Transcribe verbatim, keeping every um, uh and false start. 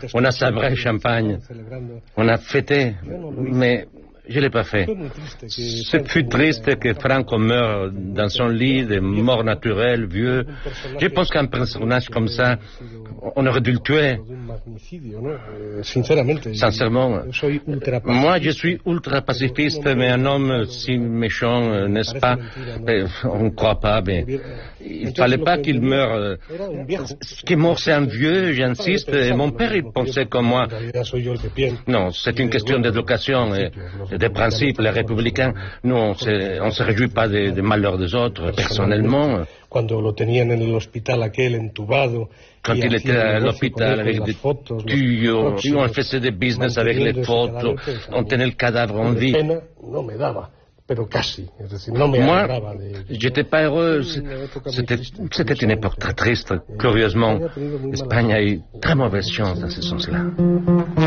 on a sabré champagne, on a fêté, mais je ne l'ai pas fait. Ce fut triste que Franco meure dans son lit de mort naturelle, vieux. Je pense qu'un personnage comme ça, on aurait dû le tuer. Sincèrement, moi je suis ultra pacifiste, mais un homme si méchant, n'est-ce pas? On ne croit pas, mais il ne fallait pas qu'il meure. Ce qui est mort, c'est un vieux, j'insiste, et mon père, il pensait comme moi. Non, c'est une question d'éducation et des principes. Les républicains, nous, on ne se réjouit pas des, des malheurs des autres, personnellement. Quand il était à l'hôpital avec des tuyaux, on faisait des business avec les photos, on tenait le cadavre en vie. Moi, j'étais pas heureux. C'était, c'était une époque très triste. Curieusement, l'Espagne a eu très mauvaise chance dans ce sens-là.